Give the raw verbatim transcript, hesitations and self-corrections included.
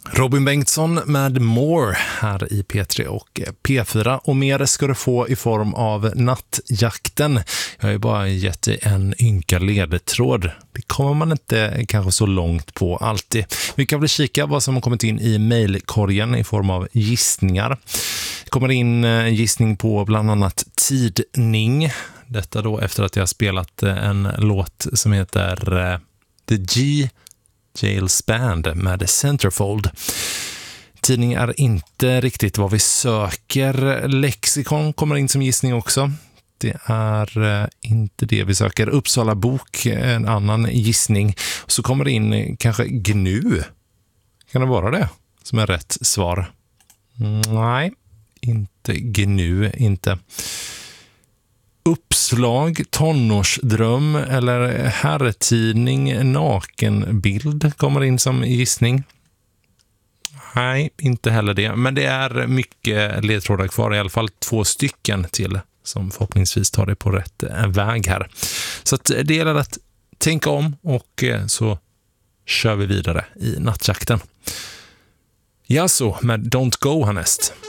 Robin Bengtsson med More här i P tre och P fyra, och mer ska du få i form av nattjakten. Jag har ju bara gett dig en ynka ledtråd. Det kommer man inte kanske så långt på alltid. Vi kan väl kika vad som har kommit in i mejlkorgen i form av gissningar. Det kommer in gissning på bland annat tidning. Detta då efter att jag har spelat en låt som heter The G Jails Band med Centerfold. Tidning är inte riktigt vad vi söker. Lexikon kommer in som gissning också. Det är inte det vi söker. Uppsala bok, en annan gissning. Så kommer det in kanske gnu. Kan det vara det som är rätt svar? Nej, inte gnu, inte. Uppslag, tonårsdröm eller herrtidning, nakenbild kommer in som gissning. Nej, inte heller det. Men det är mycket ledtrådar kvar, i alla fall två stycken till som förhoppningsvis tar det på rätt väg här. Så att det gäller att tänka om, och så kör vi vidare i nattjakten. Ja, så med Don't Go härnäst.